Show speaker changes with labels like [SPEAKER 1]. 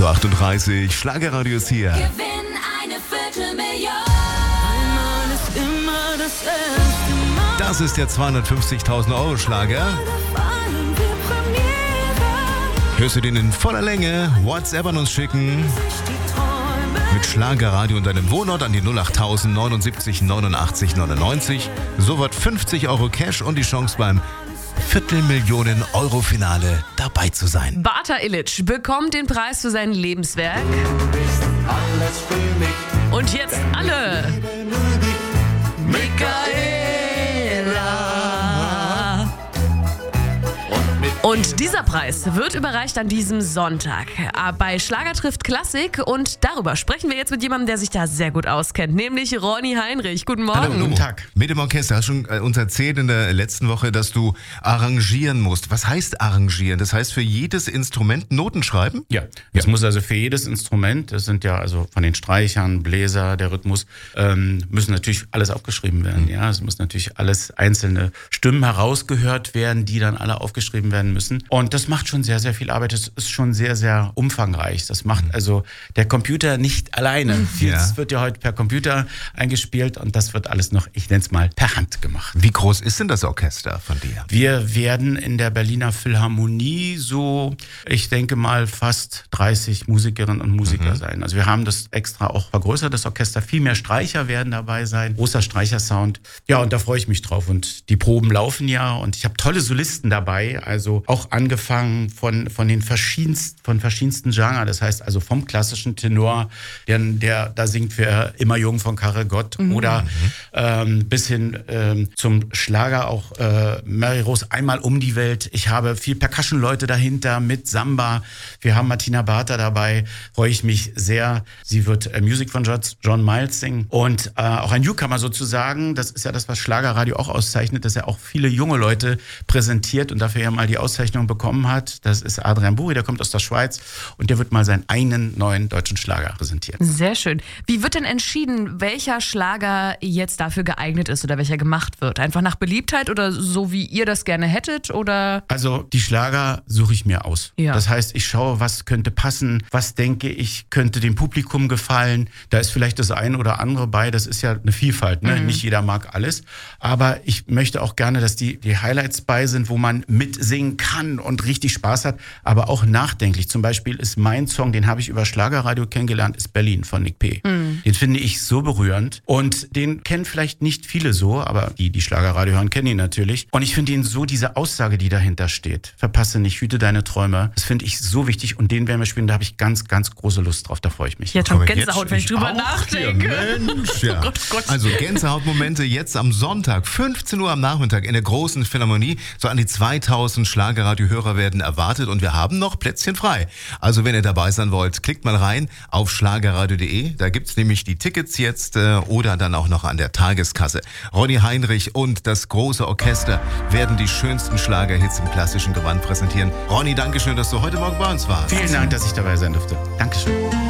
[SPEAKER 1] 8:38 Uhr, Schlagerradio ist hier.
[SPEAKER 2] Gewinn eine Viertelmillion. Einmal ist immer das erste Mal.
[SPEAKER 1] Das ist der 250.000 Euro Schlager. Hörst du den in voller Länge? WhatsApp an uns schicken. Mit Schlagerradio und deinem Wohnort an die 08000 79 89 99. Sofort 50 Euro Cash und die Chance beim Viertelmillionen-Euro-Finale dabei zu sein.
[SPEAKER 3] Bata Illich bekommt den Preis für sein Lebenswerk. Und jetzt alle. Michaela. Und dieser Preis wird überreicht an diesem Sonntag bei Schlager trifft Klassik. Und darüber sprechen wir jetzt mit jemandem, der sich da sehr gut auskennt, nämlich Ronny Heinrich. Guten Morgen.
[SPEAKER 1] Hallo, guten Tag. Mit dem Orchester hast du schon uns erzählt in der letzten Woche, dass du arrangieren musst. Was heißt arrangieren? Das heißt für jedes Instrument Noten schreiben?
[SPEAKER 4] Ja, es muss also für jedes Instrument, das sind ja also von den Streichern, Bläser, der Rhythmus, müssen natürlich alles aufgeschrieben werden. Ja, es muss natürlich alles einzelne Stimmen herausgehört werden, die dann alle aufgeschrieben werden müssen. Und das macht schon sehr, sehr viel Arbeit. Das ist schon sehr, sehr umfangreich. Das macht also der Computer nicht alleine. Vieles wird ja heute per Computer eingespielt und das wird alles noch, ich nenne es mal, per Hand gemacht.
[SPEAKER 1] Wie groß ist denn das Orchester von dir?
[SPEAKER 4] Wir werden in der Berliner Philharmonie so, ich denke mal, fast 30 Musikerinnen und Musiker sein. Also wir haben das extra auch vergrößert, das Orchester. Viel mehr Streicher werden dabei sein. Großer Streichersound. Ja, und da freue ich mich drauf. Und die Proben laufen ja und ich habe tolle Solisten dabei. Also auch angefangen von verschiedensten Genres. Das heißt also vom klassischen Tenor, der da singt für Immer Jung von Karel Gott oder bis hin zum Schlager auch Mary Rose Einmal um die Welt. Ich habe viel Percussion-Leute dahinter mit Samba. Wir haben Martina Barter dabei. Freue ich mich sehr. Sie wird Musik von John Miles singen und auch ein Newcomer sozusagen. Das ist ja das, was Schlagerradio auch auszeichnet, dass er auch viele junge Leute präsentiert und dafür ja mal die Auszeichnung bekommen hat. Das ist Adrian Buri, der kommt aus der Schweiz und der wird mal seinen eigenen neuen deutschen Schlager präsentieren.
[SPEAKER 3] Sehr schön. Wie wird denn entschieden, welcher Schlager jetzt dafür geeignet ist oder welcher gemacht wird? Einfach nach Beliebtheit oder so, wie ihr das gerne hättet? Oder?
[SPEAKER 4] Also die Schlager suche ich mir aus.
[SPEAKER 3] Ja.
[SPEAKER 4] Das heißt, ich schaue, was könnte passen, was denke ich, könnte dem Publikum gefallen. Da ist vielleicht das eine oder andere bei, das ist ja eine Vielfalt. Ne? Nicht jeder mag alles, aber ich möchte auch gerne, dass die Highlights bei sind, wo man mitsingen kann und richtig Spaß hat, aber auch nachdenklich. Zum Beispiel ist mein Song, den habe ich über Schlagerradio kennengelernt, ist Berlin von Nick P. Den finde ich so berührend und den kennen vielleicht nicht viele so, aber die Schlagerradio hören, kennen ihn natürlich. Und ich finde ihn so, diese Aussage, die dahinter steht, verpasse nicht, hüte deine Träume, das finde ich so wichtig und den werden wir spielen, da habe ich ganz, ganz große Lust drauf, da freue ich mich.
[SPEAKER 3] Jetzt schon Gänsehaut, wenn ich drüber nachdenke.
[SPEAKER 1] Mensch, ja.
[SPEAKER 3] Gott.
[SPEAKER 1] Also Gänsehautmomente jetzt am Sonntag, 15 Uhr am Nachmittag in der großen Philharmonie. So an die 2000 Schlagerradio-Hörer werden erwartet und wir haben noch Plätzchen frei. Also wenn ihr dabei sein wollt, klickt mal rein auf schlagerradio.de. Da gibt's nämlich die Tickets jetzt oder dann auch noch an der Tageskasse. Ronny Heinrich und das große Orchester werden die schönsten Schlagerhits im klassischen Gewand präsentieren. Ronny, Dankeschön, dass du heute Morgen bei uns warst.
[SPEAKER 4] Vielen Dank, dass ich dabei sein durfte. Dankeschön.